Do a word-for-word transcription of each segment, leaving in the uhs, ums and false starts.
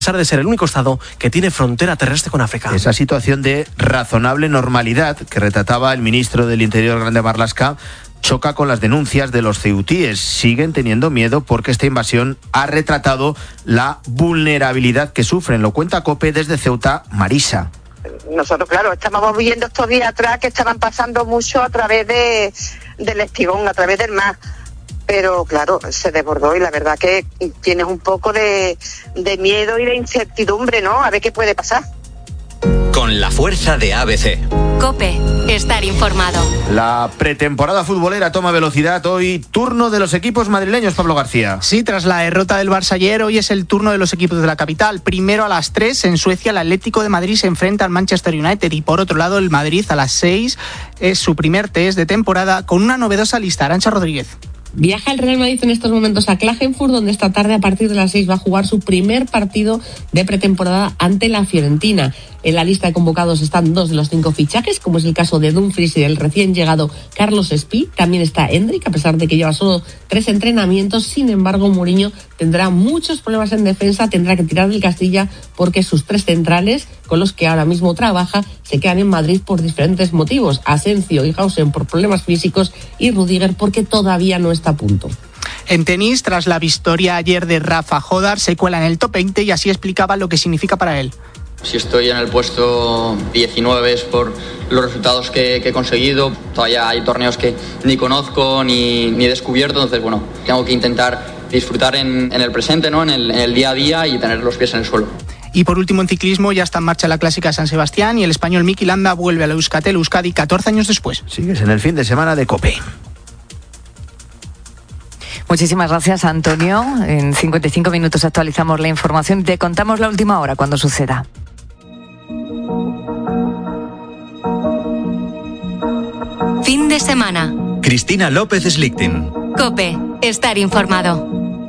A pesar de ser el único estado que tiene frontera terrestre con África. Esa situación de razonable normalidad que retrataba el ministro del Interior, Grande Marlaska, choca con las denuncias de los ceutíes. Siguen teniendo miedo porque esta invasión ha retratado la vulnerabilidad que sufren. Lo cuenta COPE desde Ceuta, Marisa. Nosotros, claro, estábamos viendo estos días atrás que estaban pasando mucho a través de, del Espigón, a través del mar. Pero claro, se desbordó y la verdad que tienes un poco de, de miedo y de incertidumbre, ¿no? A ver qué puede pasar. Con la fuerza de A B C. COPE, estar informado. La pretemporada futbolera toma velocidad hoy. Turno de los equipos madrileños, Pablo García. Sí, tras la derrota del Barça ayer, hoy es el turno de los equipos de la capital. Primero a las tres, en Suecia, el Atlético de Madrid se enfrenta al Manchester United. Y por otro lado, el Madrid a las seis es su primer test de temporada con una novedosa lista. Arantxa Rodríguez. Viaja el Real Madrid en estos momentos a Klagenfurt, donde esta tarde a partir de las seis va a jugar su primer partido de pretemporada ante la Fiorentina. En la lista de convocados están dos de los cinco fichajes, como es el caso de Dumfries y del recién llegado Carlos Espí. También está Endrick, a pesar de que lleva solo tres entrenamientos. Sin embargo, Mourinho tendrá muchos problemas en defensa, tendrá que tirar del Castilla porque sus tres centrales, con los que ahora mismo trabaja, se quedan en Madrid por diferentes motivos. Asencio y Hausen por problemas físicos y Rudiger porque todavía no está a punto. En tenis, tras la victoria ayer de Rafa Jodar, se cuela en el top veinte y así explicaba lo que significa para él. Si estoy en el puesto diecinueve es por los resultados que, que he conseguido. Todavía hay torneos que ni conozco ni, ni he descubierto, entonces bueno, tengo que intentar disfrutar en, en el presente, ¿no? en, el, en el día a día y tener los pies en el suelo. Y por último, en ciclismo, ya está en marcha la Clásica San Sebastián y el español Miki Landa vuelve a la Euskaltel Euskadi catorce años después. Sigues en el fin de semana de COPE. Muchísimas gracias, Antonio. En cincuenta y cinco minutos actualizamos la información y te contamos la última hora cuando suceda. Fin de semana. Cristina López Slichting. COPE, estar informado.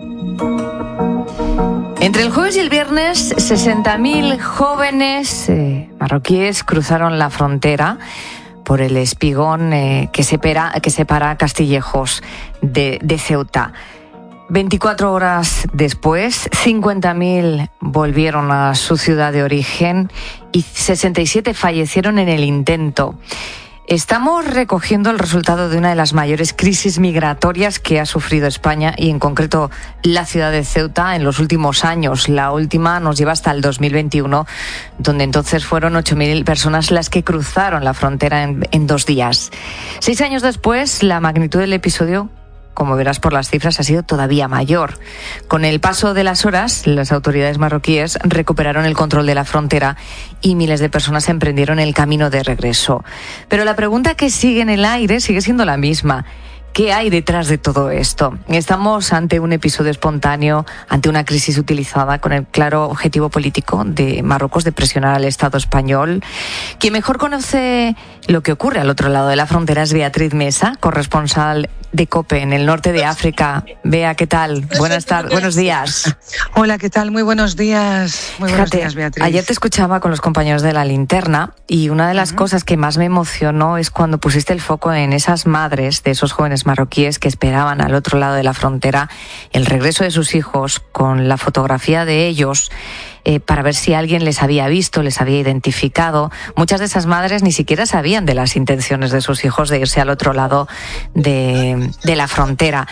Entre el jueves y el viernes, sesenta mil jóvenes eh, marroquíes cruzaron la frontera por el espigón eh, que, separa, que separa Castillejos de, de Ceuta. veinticuatro horas después, cincuenta mil volvieron a su ciudad de origen y sesenta y siete fallecieron en el intento. Estamos recogiendo el resultado de una de las mayores crisis migratorias que ha sufrido España y en concreto la ciudad de Ceuta en los últimos años. La última nos lleva hasta el dos mil veintiuno, donde entonces fueron ocho mil personas las que cruzaron la frontera en, en dos días. Seis años después, la magnitud del episodio, como verás por las cifras, ha sido todavía mayor. Con el paso de las horas, las autoridades marroquíes recuperaron el control de la frontera y miles de personas emprendieron el camino de regreso. Pero la pregunta que sigue en el aire sigue siendo la misma. ¿Qué hay detrás de todo esto? Estamos ante un episodio espontáneo, ante una crisis utilizada con el claro objetivo político de Marruecos de presionar al Estado español. Quien mejor conoce lo que ocurre al otro lado de la frontera es Beatriz Mesa, corresponsal de COPE en el norte de África. Bea, ¿qué tal? Buenas tardes, buenos días. Hola, ¿qué tal? Muy buenos días. Muy buenos Fíjate, días, Beatriz. Ayer te escuchaba con los compañeros de La Linterna y una de las uh-huh. cosas que más me emocionó es cuando pusiste el foco en esas madres de esos jóvenes marroquíes que esperaban al otro lado de la frontera el regreso de sus hijos con la fotografía de ellos eh, para ver si alguien les había visto, les había identificado. Muchas de esas madres ni siquiera sabían de las intenciones de sus hijos de irse al otro lado de, de la frontera.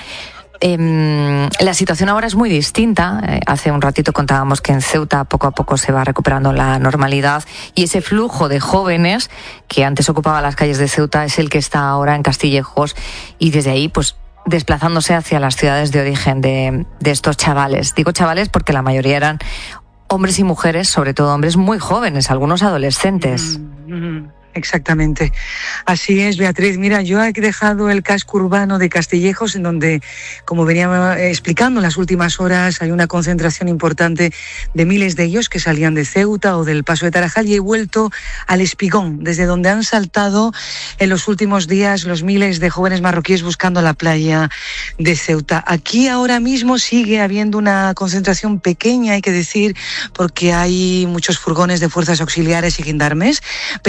Eh, la situación ahora es muy distinta. Eh, hace un ratito contábamos que en Ceuta poco a poco se va recuperando la normalidad y ese flujo de jóvenes que antes ocupaba las calles de Ceuta es el que está ahora en Castillejos y desde ahí pues desplazándose hacia las ciudades de origen de, de estos chavales. Digo chavales porque la mayoría eran hombres y mujeres, sobre todo hombres muy jóvenes, algunos adolescentes. Mm-hmm. Exactamente. Así es, Beatriz. Mira, yo he dejado el casco urbano de Castillejos, en donde, como venía explicando en las últimas horas, hay una concentración importante de miles de ellos que salían de Ceuta o del Paso de Tarajal y he vuelto al Espigón, desde donde han saltado en los últimos días los miles de jóvenes marroquíes buscando la playa de Ceuta. Aquí ahora mismo sigue habiendo una concentración pequeña, hay que decir, porque hay muchos furgones de fuerzas auxiliares y gendarmes pendientes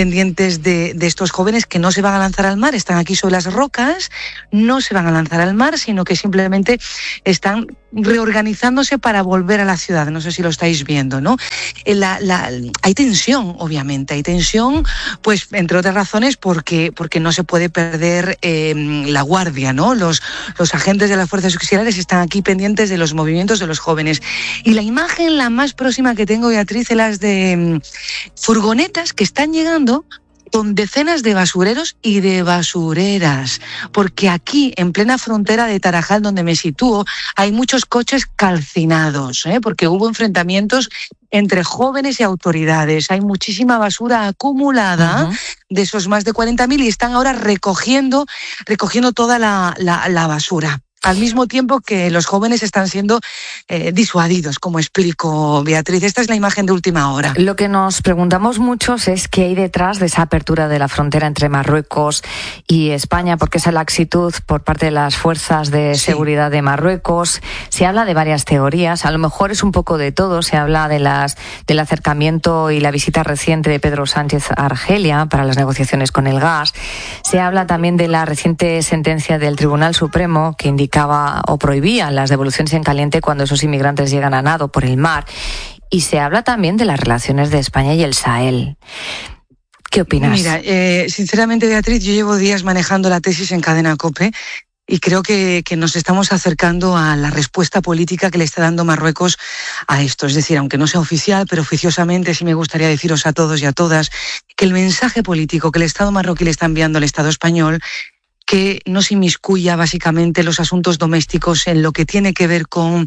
imágenes de, de estos jóvenes que no se van a lanzar al mar, están aquí sobre las rocas, no se van a lanzar al mar, sino que simplemente están reorganizándose para volver a la ciudad. No sé si lo estáis viendo, ¿no? La, la, hay tensión, obviamente, hay tensión, pues entre otras razones porque, porque no se puede perder eh, la guardia, ¿no? Los, los agentes de las fuerzas auxiliares están aquí pendientes de los movimientos de los jóvenes. Y la imagen, la más próxima que tengo, Beatriz, es las de mm, furgonetas que están llegando con decenas de basureros y de basureras, porque aquí, en plena frontera de Tarajal, donde me sitúo, hay muchos coches calcinados, ¿eh? Porque hubo enfrentamientos entre jóvenes y autoridades. Hay muchísima basura acumulada, uh-huh, de esos más de cuarenta mil, y están ahora recogiendo, recogiendo toda la, la, la basura. Al mismo tiempo que los jóvenes están siendo eh, disuadidos, como explico, Beatriz. Esta es la imagen de última hora. Lo que nos preguntamos muchos es qué hay detrás de esa apertura de la frontera entre Marruecos y España, porque esa laxitud por parte de las fuerzas de sí. seguridad de Marruecos. Se habla de varias teorías, a lo mejor es un poco de todo. Se habla de las del acercamiento y la visita reciente de Pedro Sánchez a Argelia para las negociaciones con el gas. Se habla también de la reciente sentencia del Tribunal Supremo que indica o prohibía las devoluciones en caliente cuando esos inmigrantes llegan a nado por el mar. Y se habla también de las relaciones de España y el Sahel. ¿Qué opinas? Mira, eh, sinceramente, Beatriz, yo llevo días manejando la tesis en Cadena COPE y creo que, que nos estamos acercando a la respuesta política que le está dando Marruecos a esto. Es decir, aunque no sea oficial, pero oficiosamente sí me gustaría deciros a todos y a todas que el mensaje político que el Estado marroquí le está enviando al Estado español, que no se inmiscuya básicamente los asuntos domésticos en lo que tiene que ver con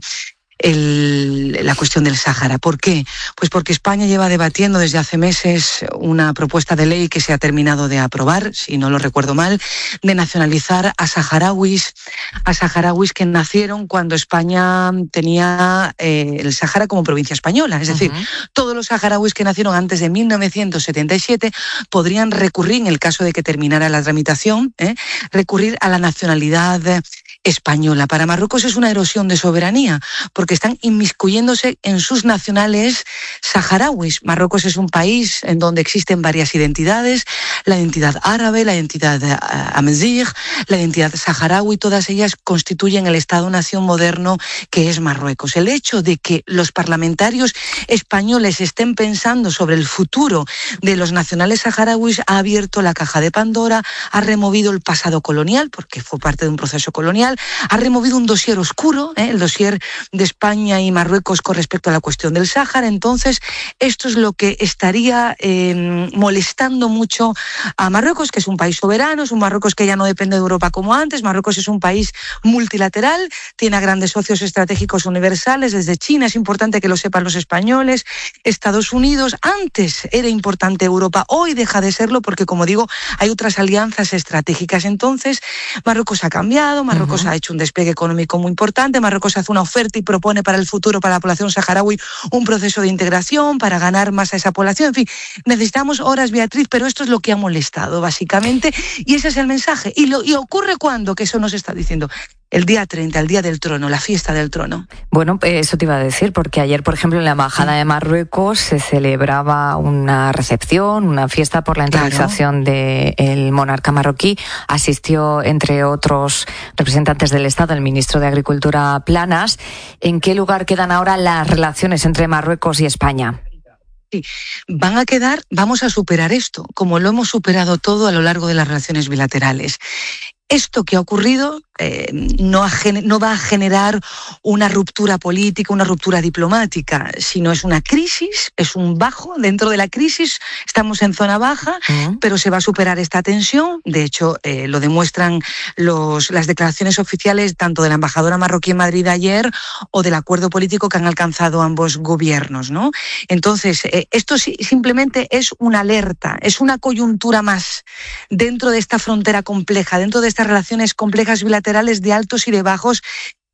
el, la cuestión del Sáhara. ¿Por qué? Pues porque España lleva debatiendo desde hace meses una propuesta de ley que se ha terminado de aprobar, si no lo recuerdo mal, de nacionalizar a saharauis, a saharauis que nacieron cuando España tenía eh, el Sáhara como provincia española. Es decir, uh-huh, todos los saharauis que nacieron antes de mil novecientos setenta y siete podrían recurrir, en el caso de que terminara la tramitación, eh, recurrir a la nacionalidad española. Para Marruecos es una erosión de soberanía, porque están inmiscuyéndose en sus nacionales saharauis. Marruecos es un país en donde existen varias identidades, la identidad árabe, la identidad amazigh, la identidad saharaui, todas ellas constituyen el Estado-nación moderno que es Marruecos. El hecho de que los parlamentarios españoles estén pensando sobre el futuro de los nacionales saharauis ha abierto la caja de Pandora, ha removido el pasado colonial, porque fue parte de un proceso colonial, ha removido un dossier oscuro, ¿eh? el dossier de España y Marruecos con respecto a la cuestión del Sáhara. Entonces, esto es lo que estaría eh, molestando mucho a Marruecos, que es un país soberano, es un Marruecos que ya no depende de Europa como antes. Marruecos es un país multilateral, tiene a grandes socios estratégicos universales, desde China, es importante que lo sepan los españoles, Estados Unidos. Antes era importante Europa, hoy deja de serlo porque, como digo, hay otras alianzas estratégicas. Entonces, Marruecos ha cambiado, Marruecos uh-huh. ha hecho un despegue económico muy importante, Marruecos hace una oferta y propone para el futuro, para la población saharaui, un proceso de integración para ganar más a esa población. En fin, necesitamos horas, Beatriz, pero esto es lo que ha molestado, básicamente, y ese es el mensaje. ¿Y, lo, y ocurre cuándo? Que eso nos está diciendo el día treinta, el día del trono, la fiesta del trono. Bueno, eso te iba a decir, porque ayer, por ejemplo, en la Embajada de Marruecos se celebraba una recepción, una fiesta por la entronización claro. del monarca marroquí. Asistió, entre otros representantes del Estado, el ministro de Agricultura Planas. ¿En qué lugar quedan ahora las relaciones entre Marruecos y España? Sí, van a quedar, vamos a superar esto, como lo hemos superado todo a lo largo de las relaciones bilaterales. Esto que ha ocurrido eh, no, ha, no va a generar una ruptura política, una ruptura diplomática, sino es una crisis, es un bajo. Dentro de la crisis estamos en zona baja, uh-huh. pero se va a superar esta tensión. De hecho, eh, lo demuestran los, las declaraciones oficiales tanto de la embajadora marroquí en Madrid ayer o del acuerdo político que han alcanzado ambos gobiernos, ¿no? Entonces, eh, esto sí, simplemente es una alerta, es una coyuntura más dentro de esta frontera compleja, dentro de estas relaciones complejas bilaterales de altos y de bajos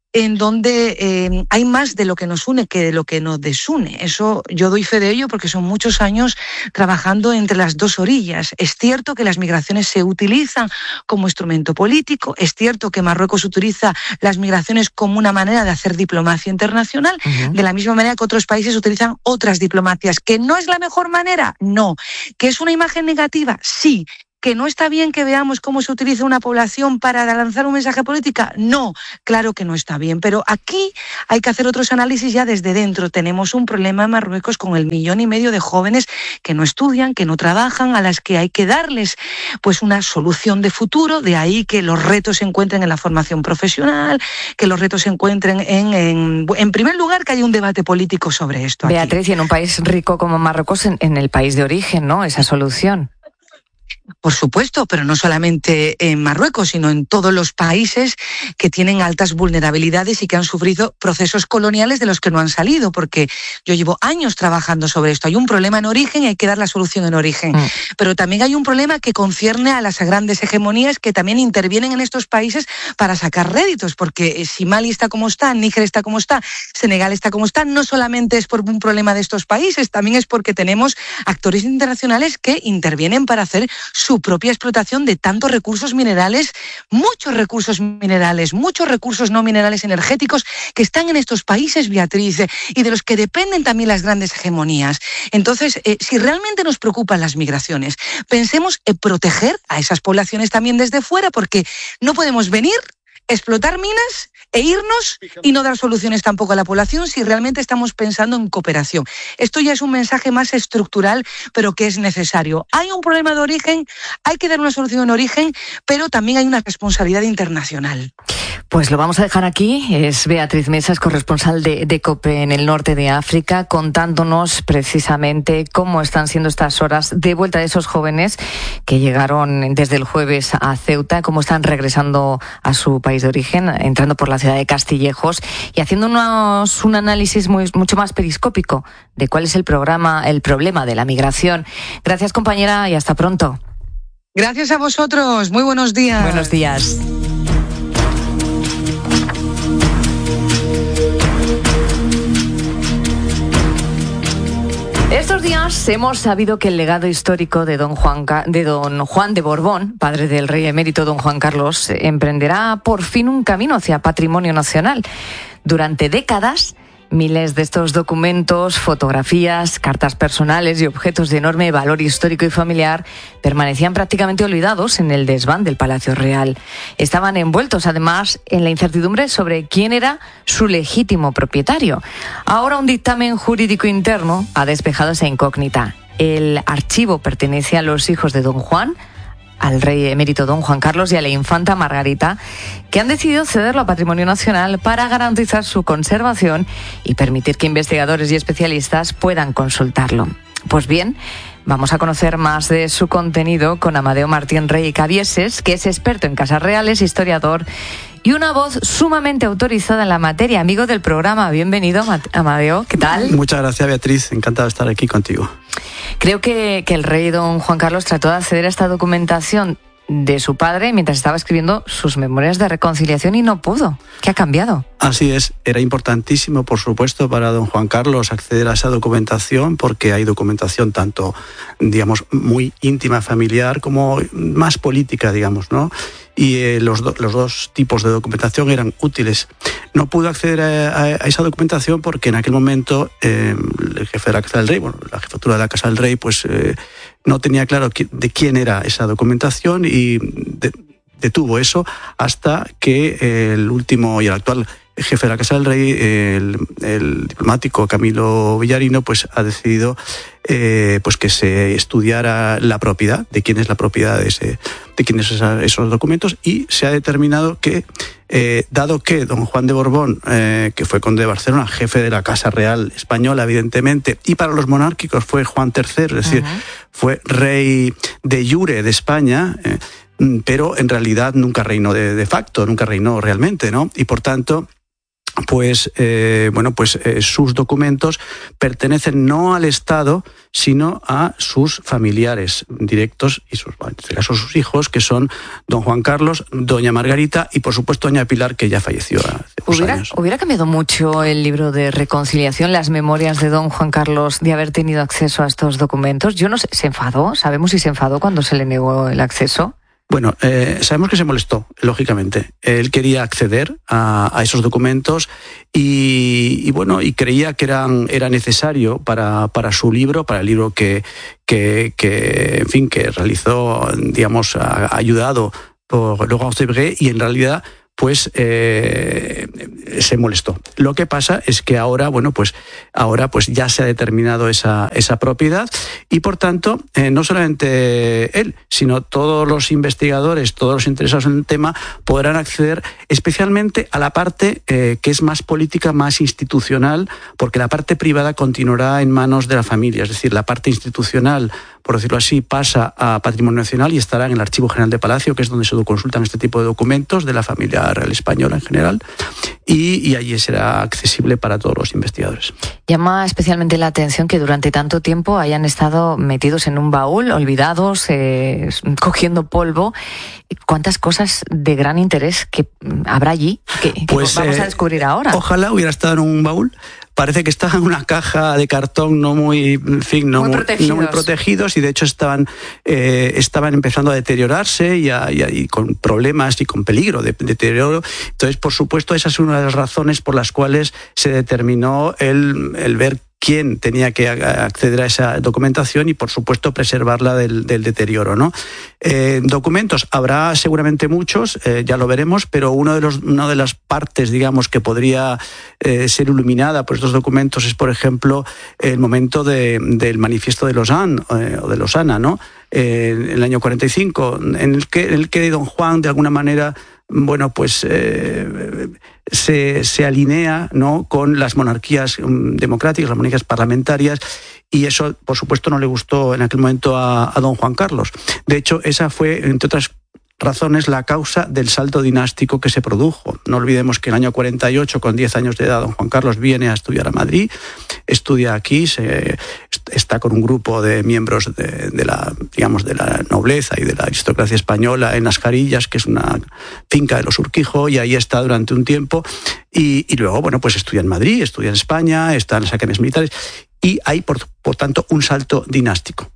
en donde eh, hay más de lo que nos une que de lo que nos desune. Eso yo doy fe de ello porque son muchos años trabajando entre las dos orillas. Es cierto que las migraciones se utilizan como instrumento político, es cierto que Marruecos utiliza las migraciones como una manera de hacer diplomacia internacional, uh-huh. de la misma manera que otros países utilizan otras diplomacias. ¿Que no es la mejor manera? No. ¿Que es una imagen negativa? Sí. ¿Que no está bien que veamos cómo se utiliza una población para lanzar un mensaje político? No, claro que no está bien, pero aquí hay que hacer otros análisis ya desde dentro. Tenemos un problema en Marruecos con el millón y medio de jóvenes que no estudian, que no trabajan, a las que hay que darles pues una solución de futuro, de ahí que los retos se encuentren en la formación profesional, que los retos se encuentren en, en, en primer lugar, que haya un debate político sobre esto. Beatriz, y en un país rico como Marruecos, en, en el país de origen, ¿no? Esa solución. Por supuesto, pero no solamente en Marruecos, sino en todos los países que tienen altas vulnerabilidades y que han sufrido procesos coloniales de los que no han salido, porque yo llevo años trabajando sobre esto. Hay un problema en origen y hay que dar la solución en origen. Mm. Pero también hay un problema que concierne a las grandes hegemonías que también intervienen en estos países para sacar réditos, porque si Mali está como está, Níger está como está, Senegal está como está, no solamente es por un problema de estos países, también es porque tenemos actores internacionales que intervienen para hacer su propia explotación de tantos recursos minerales, muchos recursos minerales, muchos recursos no minerales energéticos que están en estos países, Beatriz, y de los que dependen también las grandes hegemonías. Entonces, eh, si realmente nos preocupan las migraciones, pensemos en proteger a esas poblaciones también desde fuera, porque no podemos venir, explotar minas e irnos y no dar soluciones tampoco a la población si realmente estamos pensando en cooperación. Esto ya es un mensaje más estructural, pero que es necesario. Hay un problema de origen, hay que dar una solución en origen, pero también hay una responsabilidad internacional. Pues lo vamos a dejar aquí. Es Beatriz Mesas, corresponsal de, de COPE en el norte de África, contándonos precisamente cómo están siendo estas horas de vuelta de esos jóvenes que llegaron desde el jueves a Ceuta, cómo están regresando a su país de origen, entrando por la ciudad de Castillejos y haciéndonos un análisis muy, mucho más periscópico de cuál es el programa, el problema de la migración. Gracias, compañera, y hasta pronto. Gracias a vosotros. Muy buenos días. Buenos días. Estos días hemos sabido que el legado histórico de don Juan, de don Juan de Borbón, padre del rey emérito don Juan Carlos, emprenderá por fin un camino hacia patrimonio nacional. Durante décadas, miles de estos documentos, fotografías, cartas personales y objetos de enorme valor histórico y familiar permanecían prácticamente olvidados en el desván del Palacio Real. Estaban envueltos, además, en la incertidumbre sobre quién era su legítimo propietario. Ahora un dictamen jurídico interno ha despejado esa incógnita. El archivo pertenece a los hijos de don Juan, al rey emérito don Juan Carlos y a la infanta Margarita, que han decidido cederlo a Patrimonio Nacional para garantizar su conservación y permitir que investigadores y especialistas puedan consultarlo. Pues bien, vamos a conocer más de su contenido con Amadeo Martín Rey Cabieses, que es experto en casas reales, historiador y una voz sumamente autorizada en la materia. Amigo del programa, bienvenido, Amadeo, ¿qué tal? Muchas gracias, Beatriz, encantado de estar aquí contigo. Creo que, que el rey don Juan Carlos trató de acceder a esta documentación de su padre mientras estaba escribiendo sus memorias de reconciliación y no pudo. ¿Qué ha cambiado? Así es, era importantísimo, por supuesto, para don Juan Carlos acceder a esa documentación, porque hay documentación tanto, digamos, muy íntima, familiar, como más política, digamos, ¿no? Y eh, los, do, los dos tipos de documentación eran útiles. No pudo acceder a, a, a esa documentación porque en aquel momento eh, el jefe de la Casa del Rey, bueno, la jefatura de la Casa del Rey, pues eh, no tenía claro qui- de quién era esa documentación y de, detuvo eso hasta que eh, el último y el actual jefe de la Casa del Rey, el, el diplomático Camilo Villarino, pues ha decidido eh, pues que se estudiara la propiedad, de quién es la propiedad de, ese, de quién es esa, esos documentos, y se ha determinado que, eh, dado que don Juan de Borbón, eh, que fue conde de Barcelona, jefe de la Casa Real Española, evidentemente, y para los monárquicos fue Juan tercero, es decir, uh-huh. fue rey de jure de España, eh, pero en realidad nunca reinó de, de facto, nunca reinó realmente, ¿no? Y por tanto, pues eh, bueno, pues eh, sus documentos pertenecen no al Estado, sino a sus familiares directos y sus, en este caso sus hijos, que son don Juan Carlos, doña Margarita y por supuesto doña Pilar, que ya falleció hace ¿Hubiera, años. ¿Hubiera cambiado mucho el libro de reconciliación, las memorias de don Juan Carlos, de haber tenido acceso a estos documentos? Yo no sé, ¿se enfadó? ¿Sabemos si se enfadó cuando se le negó el acceso? Bueno, eh, sabemos que se molestó, lógicamente. Él quería acceder a, a esos documentos y, y bueno, y creía que eran, era necesario para, para su libro, para el libro que, que, que en fin, que realizó, digamos, a, ayudado por Laurence Debré, y en realidad pues eh, se molestó. Lo que pasa es que ahora, bueno, pues ahora pues ya se ha determinado esa, esa propiedad y por tanto, eh, no solamente él, sino todos los investigadores, todos los interesados en el tema podrán acceder especialmente a la parte eh, que es más política, más institucional, porque la parte privada continuará en manos de la familia, es decir, la parte institucional, por decirlo así, pasa a Patrimonio Nacional y estará en el Archivo General de Palacio, que es donde se consultan este tipo de documentos de la familia real española en general, y, y allí será accesible para todos los investigadores. Llama especialmente la atención que durante tanto tiempo hayan estado metidos en un baúl, olvidados, eh, cogiendo polvo. ¿Cuántas cosas de gran interés que habrá allí que, que pues, vamos eh, a descubrir ahora? Ojalá hubiera estado en un baúl. Parece que estaban en una caja de cartón no muy, en fin, no muy, muy, protegidos. No muy protegidos y de hecho estaban, eh, estaban empezando a deteriorarse y, a, y, a, y con problemas y con peligro de, de deterioro. Entonces, por supuesto, esa es una de las razones por las cuales se determinó el, el ver quién tenía que acceder a esa documentación y, por supuesto, preservarla del, del deterioro, ¿no? Eh, documentos habrá seguramente muchos, eh, ya lo veremos, pero uno de los, una de las partes, digamos, que podría eh, ser iluminada por estos documentos es, por ejemplo, el momento de, del manifiesto de Lausanne, eh, o de Lausana, ¿no? Eh, en el año cuarenta y cinco, en el que, en el que don Juan, de alguna manera, bueno, pues eh, se, se alinea, ¿no?, con las monarquías democráticas, las monarquías parlamentarias, y eso, por supuesto, no le gustó en aquel momento a, a don Juan Carlos. De hecho, esa fue, entre otras razones, la causa del salto dinástico que se produjo. No olvidemos que en el año cuarenta y ocho, con diez años de edad, don Juan Carlos viene a estudiar a Madrid, estudia aquí, se, está con un grupo de miembros de, de la, digamos, de la nobleza y de la aristocracia española en Las Carillas, que es una finca de los Urquijo, y ahí está durante un tiempo, y, y luego, bueno, pues estudia en Madrid, estudia en España, está en las academias militares, y hay, por, por tanto, un salto dinástico.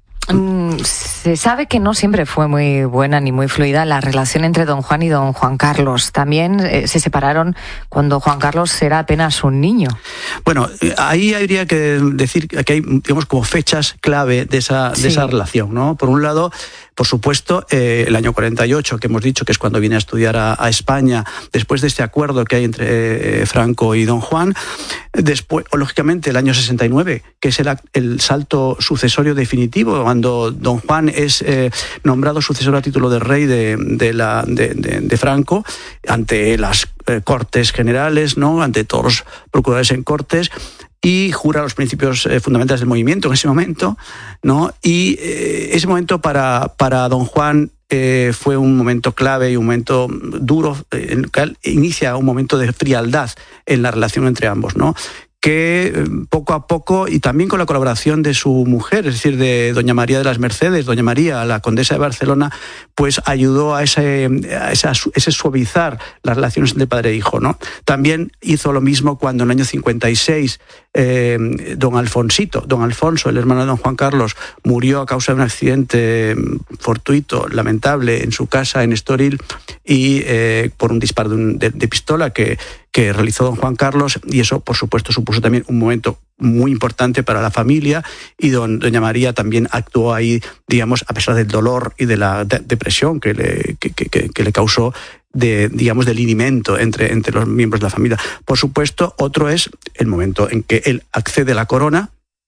Se sabe que no siempre fue muy buena ni muy fluida la relación entre don Juan y don Juan Carlos. También eh, se separaron cuando Juan Carlos era apenas un niño. Bueno, ahí habría que decir que hay, digamos, como fechas clave de esa, sí. de esa relación, ¿no? Por un lado, por supuesto, eh, el año cuarenta y ocho, que hemos dicho que es cuando viene a estudiar a, a España, después de este acuerdo que hay entre eh, Franco y don Juan. Después, o, lógicamente, el año sesenta y nueve, que es el, el salto sucesorio definitivo, cuando don Juan es eh, nombrado sucesor a título de rey de, de, la, de, de, de Franco, ante las eh, Cortes Generales, ¿no?, ante todos los procuradores en Cortes, y jura los principios eh, fundamentales del movimiento en ese momento, ¿no? Y eh, ese momento para, para don Juan eh, fue un momento clave y un momento duro, eh, en el que inicia un momento de frialdad en la relación entre ambos, ¿no?, que eh, poco a poco, y también con la colaboración de su mujer, es decir, de doña María de las Mercedes, doña María, la condesa de Barcelona, pues ayudó a ese, a esa, ese suavizar las relaciones entre padre e hijo, ¿no? También hizo lo mismo cuando en el año cincuenta y seis eh, don Alfonsito, don Alfonso, el hermano de don Juan Carlos, murió a causa de un accidente fortuito, lamentable, en su casa en Estoril, y eh, por un disparo de, un, de, de pistola que, que realizó don Juan Carlos, y eso, por supuesto, supuso también un momento muy importante para la familia, y don, doña María también actuó ahí, digamos, a pesar del dolor y de la de, depresión que le, que, que, que le causó, de, digamos, del linimento entre, entre los miembros de la familia. Por supuesto, otro es el momento en que él accede a la corona,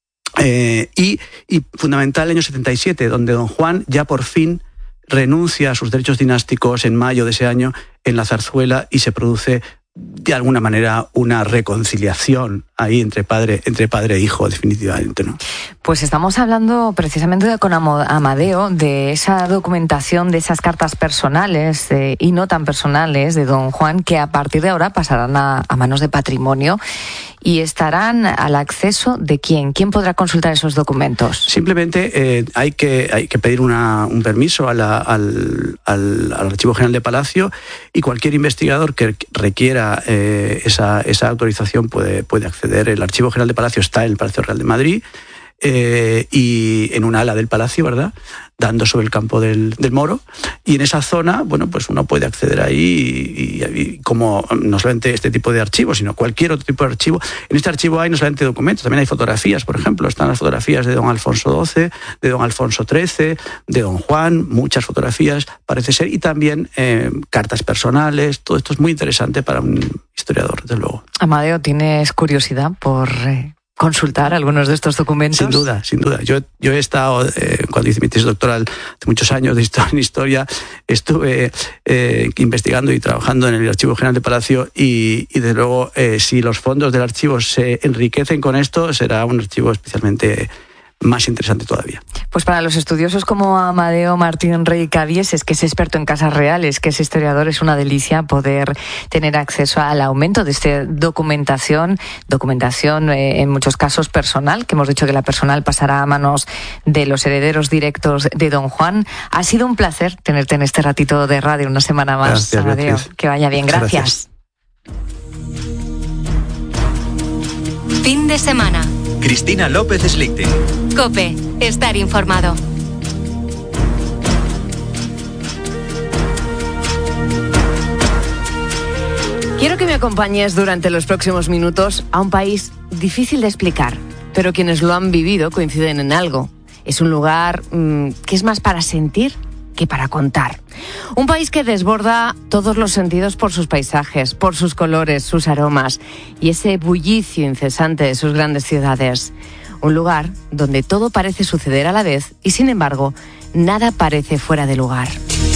eh, y, y fundamental el año setenta y siete, donde don Juan ya por fin renuncia a sus derechos dinásticos en mayo de ese año en la Zarzuela, y se produce de alguna manera una reconciliación ahí entre padre, entre padre e hijo, definitivamente, ¿no? Pues estamos hablando precisamente con Amadeo de esa documentación, de esas cartas personales eh, y no tan personales de don Juan, que a partir de ahora pasarán a, a manos de Patrimonio y estarán al acceso de quién. ¿Quién podrá consultar esos documentos? Simplemente eh, hay, que, hay que pedir una, un permiso a la, al, al, al Archivo General de Palacio, y cualquier investigador que requiera eh, esa, esa autorización puede, puede acceder. El Archivo General de Palacio está en el Palacio Real de Madrid, Eh, y en un ala del palacio, ¿verdad?, dando sobre el campo del, del Moro, y en esa zona, bueno, pues uno puede acceder ahí y, y, y como no solamente este tipo de archivos, sino cualquier otro tipo de archivo. En este archivo hay no solamente documentos, también hay fotografías, por ejemplo, están las fotografías de don Alfonso doce, de don Alfonso trece, de don Juan, muchas fotografías, parece ser, y también eh, cartas personales. Todo esto es muy interesante para un historiador, desde luego. Amadeo, ¿tienes curiosidad por Eh... consultar algunos de estos documentos? Sin duda, sin duda. Yo, yo he estado, eh, cuando hice mi tesis doctoral hace muchos años de historia, en historia, estuve eh, investigando y trabajando en el Archivo General de Palacio, y, y desde luego, eh, si los fondos del archivo se enriquecen con esto, será un archivo especialmente más interesante todavía. Pues para los estudiosos como Amadeo Martín Rey Cabies, que es experto en casas reales, que es historiador, es una delicia poder tener acceso al aumento de esta documentación, documentación eh, en muchos casos personal, que hemos dicho que la personal pasará a manos de los herederos directos de don Juan. Ha sido un placer tenerte en este ratito de radio una semana más. Gracias, Amadeo. Beatriz. Que vaya bien, gracias. gracias. Fin de semana. Cristina López Slichting. COPE, estar informado. Quiero que me acompañes durante los próximos minutos a un país difícil de explicar, pero quienes lo han vivido coinciden en algo. Es un lugar mmm, que es más para sentir que para contar. Un país que desborda todos los sentidos por sus paisajes, por sus colores, sus aromas y ese bullicio incesante de sus grandes ciudades. Un lugar donde todo parece suceder a la vez y, sin embargo, nada parece fuera de lugar.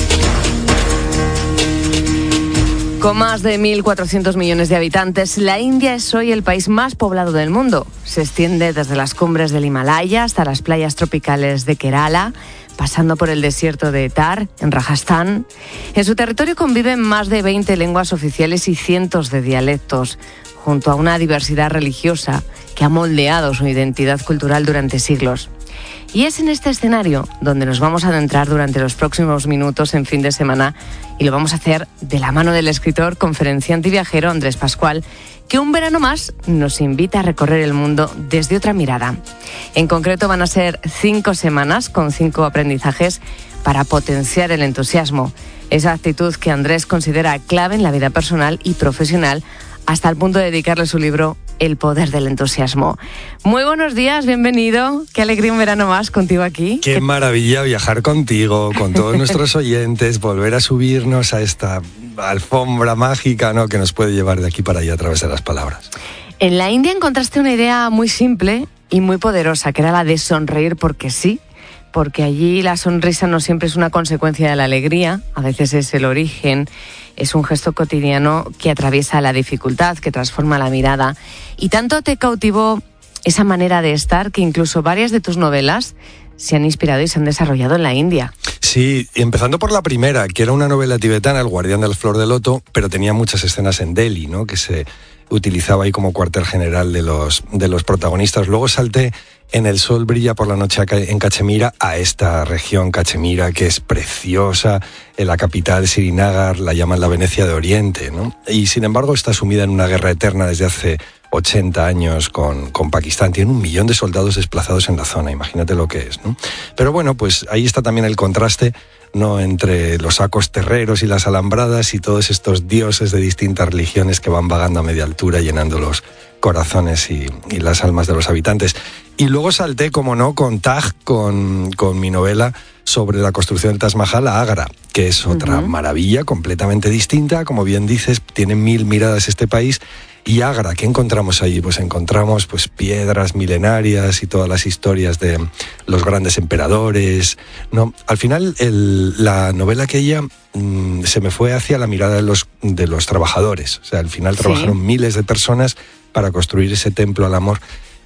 Con más de mil cuatrocientos millones de habitantes, la India es hoy el país más poblado del mundo. Se extiende desde las cumbres del Himalaya hasta las playas tropicales de Kerala, pasando por el desierto de Thar, en Rajasthan. En su territorio conviven más de veinte lenguas oficiales y cientos de dialectos, junto a una diversidad religiosa que ha moldeado su identidad cultural durante siglos. Y es en este escenario donde nos vamos a adentrar durante los próximos minutos en Fin de Semana, y lo vamos a hacer de la mano del escritor, conferenciante y viajero Andrés Pascual, que un verano más nos invita a recorrer el mundo desde otra mirada. En concreto van a ser cinco semanas con cinco aprendizajes para potenciar el entusiasmo, esa actitud que Andrés considera clave en la vida personal y profesional, hasta el punto de dedicarle su libro El poder del entusiasmo. Muy buenos días, bienvenido. Qué alegría un verano más contigo aquí. Qué ¿Qué... maravilla viajar contigo, con todos nuestros oyentes, volver a subirnos a esta alfombra mágica, ¿no?, que nos puede llevar de aquí para allá a través de las palabras. En la India encontraste una idea muy simple y muy poderosa, que era la de sonreír porque sí, porque allí la sonrisa no siempre es una consecuencia de la alegría, a veces es el origen. Es un gesto cotidiano que atraviesa la dificultad, que transforma la mirada. Y tanto te cautivó esa manera de estar que incluso varias de tus novelas se han inspirado y se han desarrollado en la India. Sí, empezando por la primera, que era una novela tibetana, El guardián de la flor de loto, pero tenía muchas escenas en Delhi, ¿no?, que se utilizaba ahí como cuartel general de los, de los protagonistas. Luego salté en El sol brilla por la noche en Cachemira, a esta región Cachemira, que es preciosa. En la capital, Srinagar, la llaman la Venecia de Oriente, ¿no? Y sin embargo está sumida en una guerra eterna desde hace ochenta años con, con Pakistán. Tiene un millón de soldados desplazados en la zona, imagínate lo que es, ¿no? Pero bueno, pues ahí está también el contraste, ¿no?, entre los sacos terreros y las alambradas y todos estos dioses de distintas religiones que van vagando a media altura, llenando los corazones y, y las almas de los habitantes. Y luego salté, como no, con Taj, con, con mi novela sobre la construcción del Taj Mahal a Agra, que es otra uh-huh. maravilla completamente distinta. Como bien dices, tiene mil miradas este país. Y Agra, ¿qué encontramos allí? Pues encontramos pues piedras milenarias y todas las historias de los grandes emperadores, ¿no? Al final, el, la novela aquella mmm, se me fue hacia la mirada de los, de los trabajadores. O sea, al final trabajaron sí. miles de personas para construir ese templo al amor.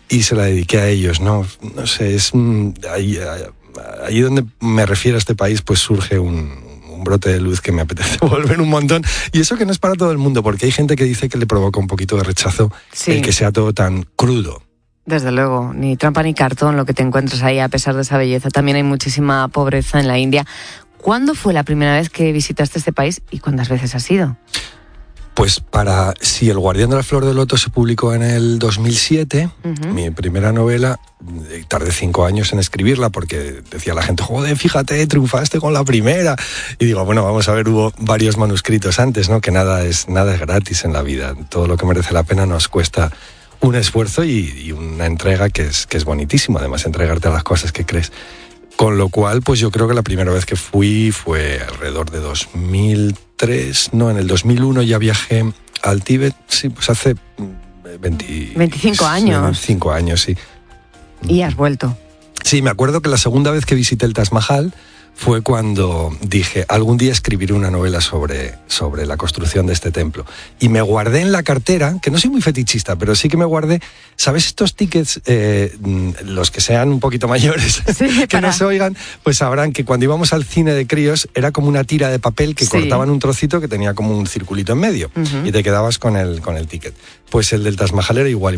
y se la dediqué a ellos, ¿no? No sé, es ahí, ahí donde me refiero a este país, pues surge un, un brote de luz que me apetece volver un montón. Y eso que no es para todo el mundo, porque hay gente que dice que le provoca un poquito de rechazo Sí. el que sea todo tan crudo. Desde luego, ni trampa ni cartón lo que te encuentras ahí a pesar de esa belleza. También hay muchísima pobreza en la India. ¿Cuándo fue la primera vez que visitaste este país y cuántas veces has ido? Pues para, si El Guardián de la Flor del Loto se publicó en el dos mil siete, uh-huh. mi primera novela, tardé cinco años en escribirla porque decía la gente, joder, fíjate, triunfaste con la primera. Y digo, bueno, vamos a ver, hubo varios manuscritos antes, ¿no? Que nada es, nada es gratis en la vida. Todo lo que merece la pena nos cuesta un esfuerzo y, y una entrega que es, que es bonitísimo, además, entregarte a las cosas que crees. Con lo cual, pues yo creo que la primera vez que fui fue alrededor de dos mil tres, no, en el dos mil uno ya viajé al Tíbet, sí, pues hace veinte, veinticinco años. veinticinco años, sí. Y has vuelto. Sí, me acuerdo que la segunda vez que visité el Taj Mahal fue cuando dije, algún día escribiré una novela sobre, sobre la construcción de este templo. Y me guardé en la cartera, que no soy muy fetichista, pero sí que me guardé, ¿sabes estos tickets, eh, los que sean un poquito mayores, sí, que para... no se oigan, pues sabrán que cuando íbamos al cine de críos era como una tira de papel que sí. cortaban un trocito que tenía como un circulito en medio uh-huh. y te quedabas con el, con el ticket. Pues el del Taj Mahal era igual.